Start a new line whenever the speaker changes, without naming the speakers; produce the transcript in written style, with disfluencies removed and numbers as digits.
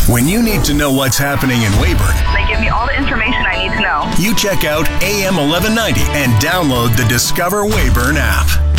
When you need to know what's happening in Weyburn,
They give me all the information I need to know.
you check out AM 1190 and download the Discover Weyburn app.